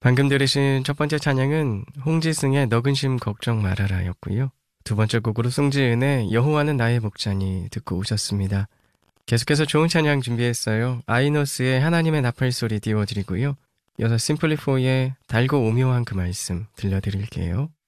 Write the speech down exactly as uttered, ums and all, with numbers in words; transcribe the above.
방금 들으신 첫 번째 찬양은 홍지승의 너 근심 걱정 말아라 였고요. 두 번째 곡으로 송지은의 여호와는 나의 목자니 듣고 오셨습니다. 계속해서 좋은 찬양 준비했어요. 아이노스의 하나님의 나팔 소리 띄워드리고요. 이어서 심플리포의 달고 오묘한 그 말씀 들려드릴게요.